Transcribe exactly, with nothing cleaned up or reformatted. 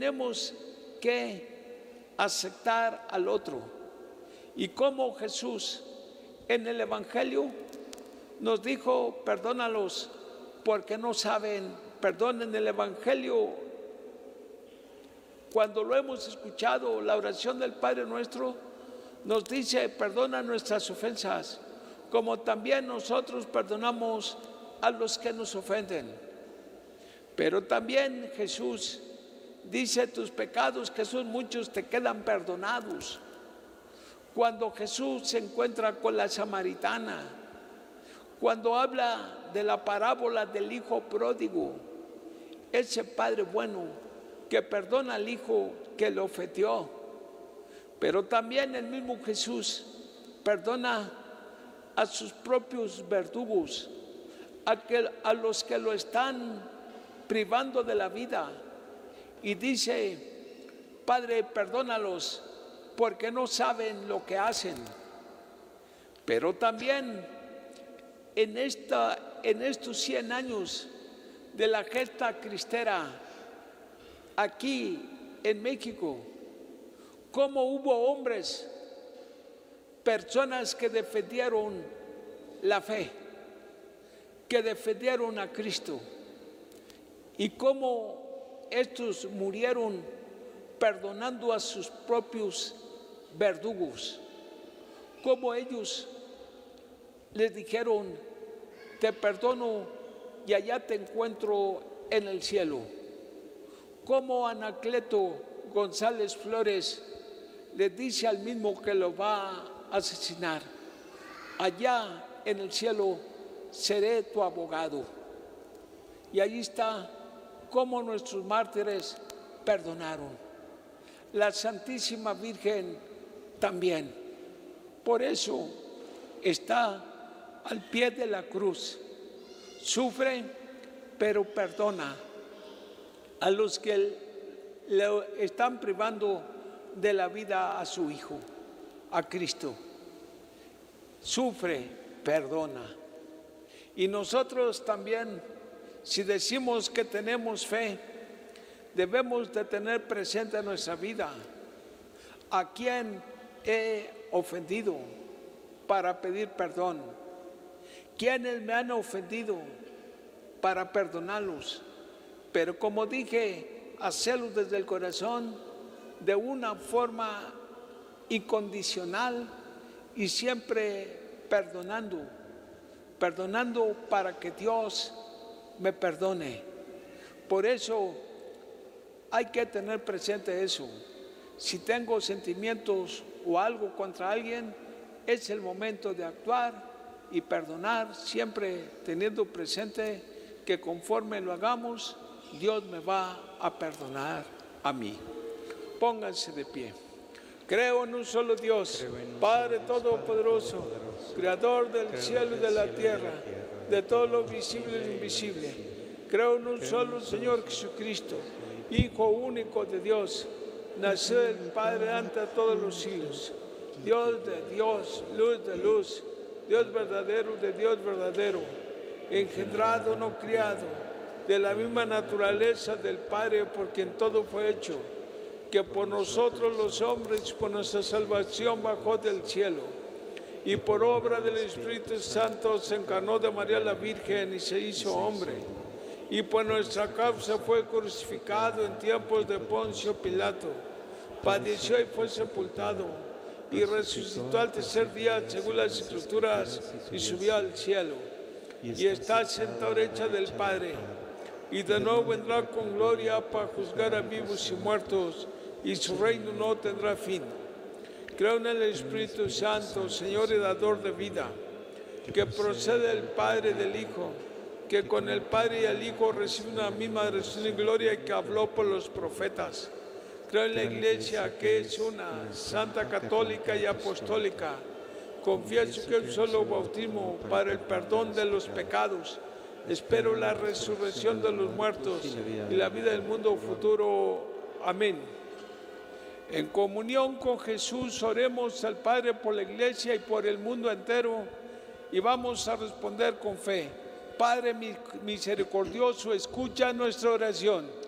tenemos que aceptar al otro. Y como Jesús en el Evangelio nos dijo, perdónalos porque no saben, perdonen. El Evangelio, cuando lo hemos escuchado, la oración del Padre Nuestro, nos dice, perdona nuestras ofensas, como también nosotros perdonamos a los que nos ofenden. Pero también Jesús dice, tus pecados, que son muchos, te quedan perdonados. Cuando Jesús se encuentra con la samaritana, cuando habla de la parábola del hijo pródigo, ese padre bueno que perdona al hijo que lo ofendió, pero también el mismo Jesús perdona a sus propios verdugos, a, que, a los que lo están privando de la vida, y dice, Padre, perdónalos porque no saben lo que hacen. Pero también en, esta, en estos cien años de la gesta cristera aquí en México, cómo hubo hombres, personas que defendieron la fe, que defendieron a Cristo, y cómo estos murieron perdonando a sus propios verdugos, cómo ellos les dijeron, te perdono y allá te encuentro en el cielo. Cómo Anacleto González Flores le dice al mismo que lo va a asesinar, allá en el cielo seré tu abogado. Y allí está cómo nuestros mártires perdonaron. La Santísima Virgen también. Por eso está al pie de la cruz. Sufre, pero perdona a los que le están privando de la vida a su Hijo, a Cristo. Sufre, perdona. Y nosotros también, si decimos que tenemos fe, debemos de tener presente en nuestra vida a quién he ofendido para pedir perdón, quiénes me han ofendido para perdonarlos. Pero como dije, hacerlo desde el corazón, de una forma incondicional y siempre perdonando, perdonando para que Dios me perdone. Por eso hay que tener presente eso. Si tengo sentimientos o algo contra alguien, es el momento de actuar y perdonar, siempre teniendo presente que conforme lo hagamos, Dios me va a perdonar a mí. Pónganse de pie. Creo en un solo Dios, Padre Todopoderoso, Creador del cielo y de la tierra, de todo lo visible y lo invisible. Creo en un solo Señor Jesucristo, Hijo único de Dios, nació del Padre antes de todos los siglos, Dios de Dios, luz de luz, Dios verdadero de Dios verdadero, engendrado, no criado, de la misma naturaleza del Padre, por quien todo fue hecho, que por nosotros los hombres, por nuestra salvación, bajó del cielo, y por obra del Espíritu Santo se encarnó de María la Virgen y se hizo hombre, y por nuestra causa fue crucificado en tiempos de Poncio Pilato, padeció y fue sepultado, y resucitó al tercer día según las Escrituras, y subió al cielo, y está sentado a la derecha del Padre, y de nuevo vendrá con gloria para juzgar a vivos y muertos, y su reino no tendrá fin. Creo en el Espíritu Santo, Señor y dador de vida, que procede del Padre y del Hijo, que con el Padre y el Hijo recibe una misma resurrección y gloria, y que habló por los profetas. Creo en la Iglesia, que es una, santa, católica y apostólica. Confieso que un solo bautismo para el perdón de los pecados. Espero la resurrección de los muertos y la vida del mundo futuro. Amén. En comunión con Jesús, oremos al Padre por la Iglesia y por el mundo entero, y vamos a responder con fe. Padre misericordioso, escucha nuestra oración.